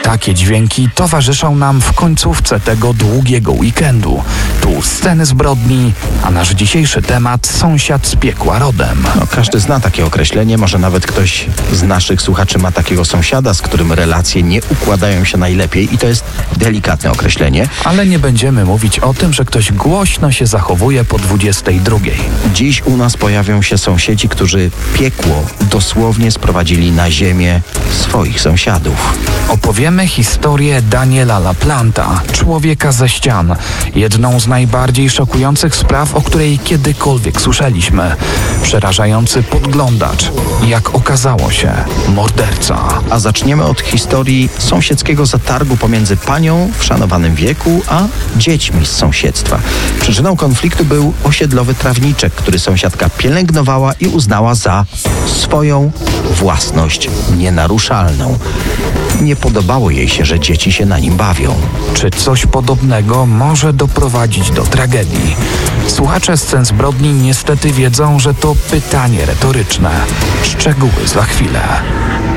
Takie dźwięki towarzyszą nam w końcówce tego długiego weekendu. Tu sceny zbrodni, a nasz dzisiejszy temat sąsiad z piekła rodem. Każdy zna takie określenie, może nawet ktoś z naszych słuchaczy ma takiego sąsiada, z którym relacje nie układają się najlepiej i to jest delikatne określenie. Ale nie będziemy mówić o tym, że ktoś głośno się zachowuje po 22. Dziś u nas pojawią się sąsiedzi, którzy piekło dosłownie sprowadzili na ziemię swoich sąsiadów. Opowiemy historię Daniela LaPlanta, człowieka ze ścian. Jedną z najbardziej szokujących spraw, o której kiedykolwiek słyszeliśmy. Przerażający podglądacz. Jak okazało się, morderca. A zaczniemy od historii sąsiedzkiego zatargu pomiędzy panią w szanowanym wieku, a dziećmi z sąsiedztwa. Przyczyną konfliktu był osiedlowy trawniczek, który sąsiadka pielęgnowała i uznała za swoją własność nienaruszalną. Nie podobało jej się, że dzieci się na nim bawią. Czy coś podobnego może doprowadzić do tragedii? Słuchacze scen zbrodni niestety wiedzą, że to pytanie retoryczne. Szczegóły za chwilę.